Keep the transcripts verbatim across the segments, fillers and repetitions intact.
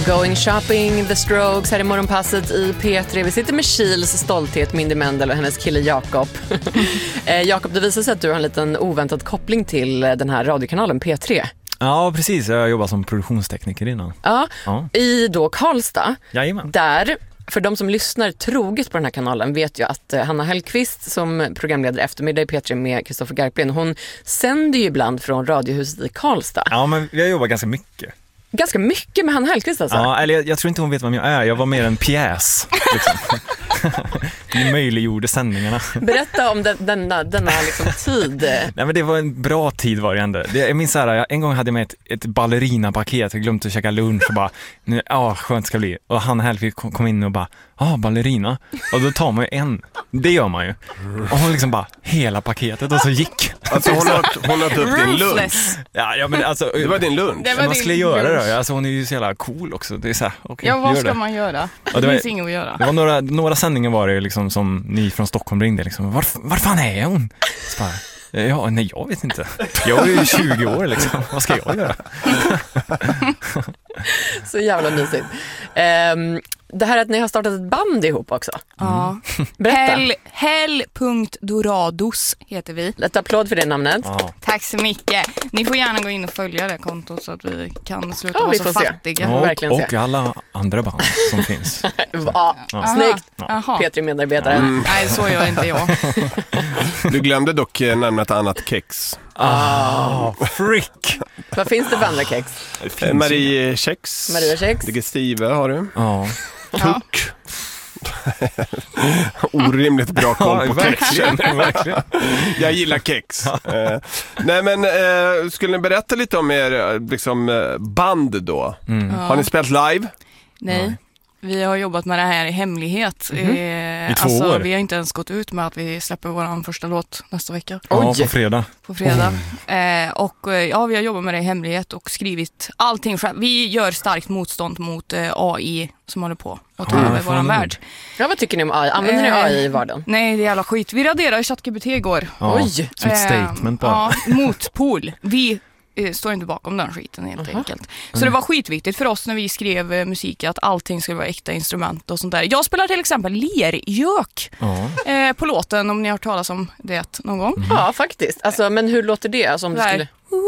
Going shopping, The Strokes här i morgonpasset i P tre. Vi sitter med Kils stolthet, Mindy Mendel och hennes kille Jakob. eh, Jakob, det visar sig att du har en liten oväntad koppling till den här radiokanalen P tre. Ja, precis. Jag jobbar som produktionstekniker innan. Ja, ja. I då Karlstad. Jajamän. Där, för de som lyssnar troget på den här kanalen vet ju att eh, Hanna Hellqvist som programledare eftermiddag i P tre med Kristoffer Garplen, hon sänder ju ibland från Radiohuset i Karlstad. Ja, men vi har jobbat ganska mycket. Ganska mycket med Hanna Hellqvist alltså? Ja, eller jag, jag tror inte hon vet vem jag är. Jag var mer en pjäs. Liksom. Det möjliggjorde sändningarna. Berätta om den, denna, denna liksom tid. Nej, men det var en bra tid var det ändå. Det, jag minns här, jag, en gång hade jag med ett, ett ballerina-paket. Jag glömde att käka lunch och bara, nu, ja, skönt ska bli. Och Hanna Hellqvist kom, kom in och bara, ja, ah, ballerina. Och då tar man ju en. Det gör man ju. Och hon liksom bara, hela paketet och så gick. Alltså hon har, hon har upp din lunch. Ja, ja, men alltså, det var din lunch. Det var vad skulle jag göra då? Alltså hon är ju så jävla cool också. Det är så här, okay, ja, vad ska det. man göra? Det, det var, finns inget att göra. Det var några, några sändningar var det liksom som ni från Stockholm ringde liksom. Var, var fan är hon? Så bara, ja, nej, jag vet inte. Jag är ju tjugo år liksom. Vad ska jag göra? Så jävla mysigt. Um, det här att ni har startat ett band ihop också. Ja. Berätta. Hell, Hell.Dorados heter vi. Ett applåd för det namnet. Ja. Tack så mycket. Ni får gärna gå in och följa det kontot så att vi kan sluta ja, vara vi så får fattiga. Se. Och, verkligen och se. alla andra band som finns. Ja, ja. Snyggt. Ja. P tre-medarbetare. Mm. Nej, så gör inte jag. Du glömde dock nämna ett annat kex. Ah, frick. Vad finns det för andra kex? Eh, Marie Kex. Maria Kex. Digestive har du. Ja. Tuck. Orimligt bra koll på verkligen, verkligen. Jag gillar kex. eh, Nej men eh, skulle ni berätta lite om er liksom, band då? Mm. Ja. Har ni spelat live? Nej. Nej. Vi har jobbat med det här i hemlighet. Mm-hmm. Eh, I två alltså, år. Vi har inte ens gått ut med att vi släpper vår första låt nästa vecka. Ja, på fredag. På fredag. Oh. Eh, och ja, vi har jobbat med det i hemlighet och skrivit allting själv. Vi gör starkt motstånd mot eh, A I som håller på att ta ja, över våran värld. Ja, vad tycker ni om A I? Använder eh, ni A I i vardagen? Nej, det är jävla skit. Vi raderade ChatGPT igår. Ja, oj! Som ett statement bara. Ja, motpol. Vi står inte bakom den skiten helt uh-huh. enkelt. Så mm. det var skitviktigt för oss när vi skrev eh, musik att allting skulle vara äkta instrument och sånt där. Jag spelar till exempel lergök uh-huh. eh, på låten, om ni har hört talas om det någon gång. Mm. Ja, faktiskt. Alltså, men hur låter det? Alltså, om du skulle...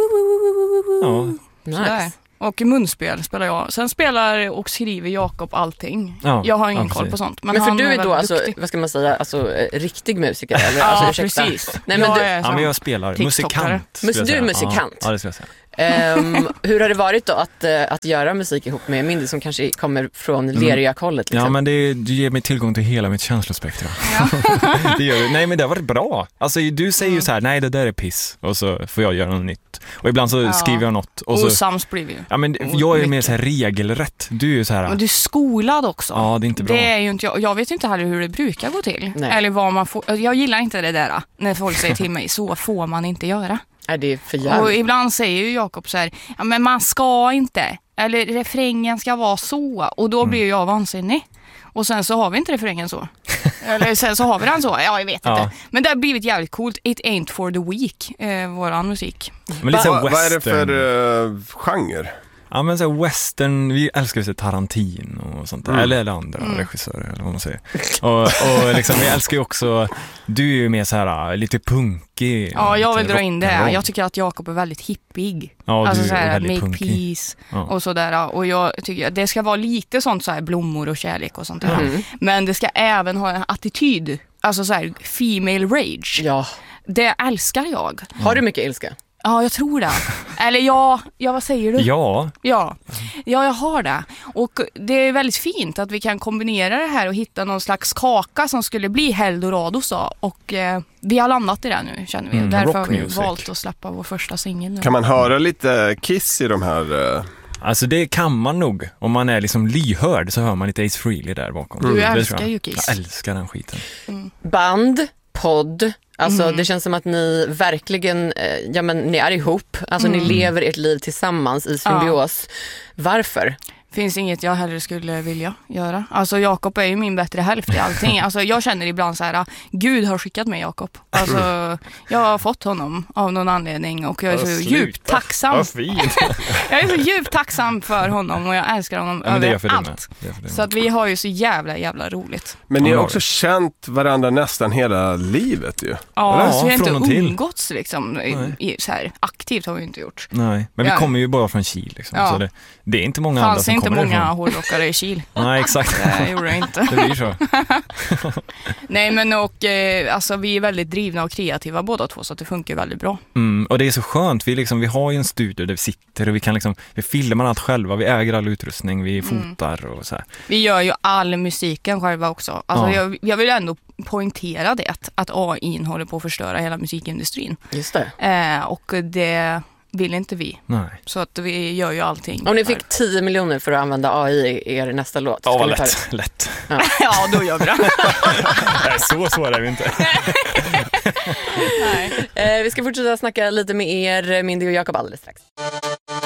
Ja. Nice. Och munspel spelar jag. Sen spelar och skriver Jakob allting. Ja, jag har ingen ja, koll på sånt. Men, men för han du är, är då, alltså, duktig. vad ska man säga, alltså riktig musiker? Eller? Ja, alltså, precis. Nej, men jag du... Ja, men jag spelar musikant. Mus- du är musikant? Ja, det ska jag säga. um, hur har det varit då att, uh, att göra musik ihop med Mindy som kanske kommer från Lergök-hållet? Liksom? Ja, men det, det ger mig tillgång till hela mitt känslospektra. Ja. det gör det. Nej, men det har varit bra. Alltså, du säger ju så här, nej det där är piss. Och så får jag göra något nytt. Och ibland så ja. skriver jag något. Och så, osams blir vi. Ja, men jag är ju mer så här regelrätt. Du är ju så här. Men du är skolad också. Ja, det är inte bra. Det är ju inte jag. Jag vet inte heller hur det brukar gå till. Nej. Eller vad man får. Jag gillar inte det där när folk säger till mig, så får man inte göra. Är det för jävligt? Och ibland säger ju Jakob så här, ja men man ska inte. Eller refrängen ska vara så. Och då blir jag vansinnig. Och sen så har vi inte refrängen så. Eller sen så har vi den så. Ja, jag vet ja. inte. Men det har blivit jävligt coolt. It ain't for the weak, eh, våran musik. Men lite Va, vad är det för uh, genre? Ja, men så western, vi älskar ju Tarantino och sånt där, mm. eller, eller andra mm. regissörer eller vad man säger. Och, och liksom, vi älskar ju också, du är ju mer så här lite punkig. Ja, jag vill dra in det. Jag tycker att Jakob är väldigt hippig. Ja, alltså du så här, är väldigt make punkig. peace ja. och sådär. Och jag tycker att det ska vara lite sånt så här blommor och kärlek och sånt där. Mm. Men det ska även ha en attityd. Alltså så här female rage. Ja. Det älskar jag. Har du mycket ilska? Ja, jag tror det. Eller ja, ja, vad säger du? Ja. Ja. Ja, jag har det. Och det är väldigt fint att vi kan kombinera det här och hitta någon slags kaka som skulle bli Helldorado sa. Och eh, vi har landat i det nu, känner vi. Mm, därför har vi valt att släppa vår första singel. Kan man höra lite Kiss i de här... Uh... Alltså det kan man nog. Om man är liksom lyhörd så hör man lite Ace Frehley där bakom. Du mm. älskar ju Kiss. Jag älskar den skiten. Mm. Band, podd. Alltså mm. det känns som att ni verkligen, eh, ja men ni är ihop. Alltså mm. ni lever ert liv tillsammans i symbios. Ja. Varför? Finns inget jag hellre skulle vilja göra. Alltså Jakob är ju min bättre hälft i allting. Alltså jag känner ibland så här, Gud har skickat mig Jakob. Alltså jag har fått honom av någon anledning och jag är så Sluta. djupt tacksam. Vad fint. Jag är så djupt tacksam för honom och jag älskar honom Ja, men det är jag över för det allt. med. Det är för det Så med. att vi har ju så jävla jävla roligt. Men ni Ja, har det också har känt varandra nästan hela livet ju. Ja, Eller? så vi har Från inte och till. umgåtts liksom. I, i, så här, aktivt har vi inte gjort. Nej, men vi Ja. kommer ju bara från Kil liksom, Ja. så det, det är inte många Det andra fanns som inte kommer många därifrån. hårdrockare i Kil. Nej, exakt. Det gjorde det inte. Det blir så. Nej men och eh, alltså vi är väldigt drivna och kreativa båda två så att det funkar väldigt bra. Mm, och det är så skönt, vi, liksom, vi har ju en studio där vi sitter och vi kan liksom, vi filmar allt själva, vi äger all utrustning, vi fotar och så här. Vi gör ju all musiken själva också. Alltså Ja. jag, jag vill ändå poängtera det att A I håller på att förstöra hela musikindustrin. Just det. Eh, och det vill inte vi. Nej. Så att vi gör ju allting. Om ni fick tio miljoner för att använda A I i er nästa låt. Ja, ska ni ta lätt. lätt. Ja, då gör vi det. Nej, så svåra är vi inte. Nej. Eh, vi ska fortsätta snacka lite med er, Mindy och Jakob, alldeles strax.